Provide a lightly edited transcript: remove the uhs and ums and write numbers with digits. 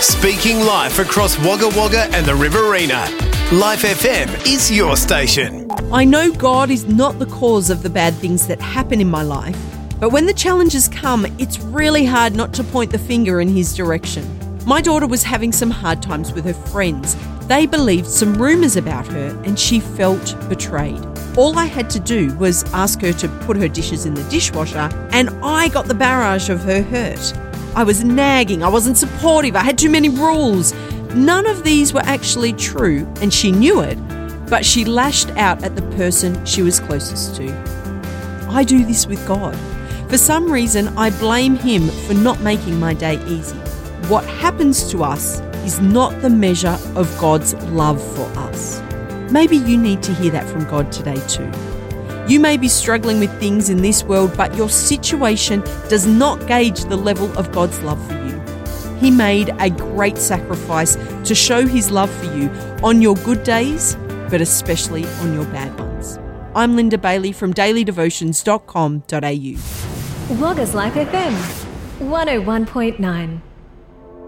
Speaking life across Wagga Wagga and the Riverina. Life FM is your station. I know God is not the cause of the bad things that happen in my life, but when the challenges come, it's really hard not to point the finger in His direction. My daughter was having some hard times with her friends. They believed some rumours about her and she felt betrayed. All I had to do was ask her to put her dishes in the dishwasher and I got the barrage of her hurt. I was nagging, I wasn't supportive, I had too many rules. None of these were actually true and she knew it, but she lashed out at the person she was closest to. I do this with God. For some reason, I blame Him for not making my day easy. What happens to us is not the measure of God's love for us. Maybe you need to hear that from God today too. You may be struggling with things in this world, but your situation does not gauge the level of God's love for you. He made a great sacrifice to show His love for you on your good days, but especially on your bad ones. I'm Linda Bailey from dailydevotions.com.au. Wagga's Life FM 101.9.